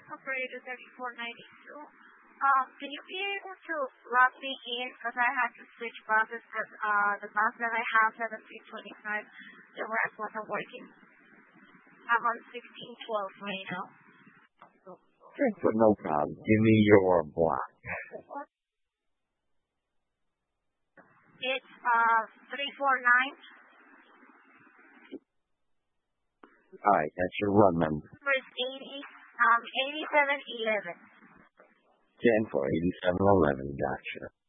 operator 3492. Can you be able to log me in because I had to switch buses because the bus that I have 7325, the rest wasn't working. I'm on 1612 right now. But no problem. Give me your block. It's 349. All right, that's your run number. It's 8711. 10 for 8711, gotcha.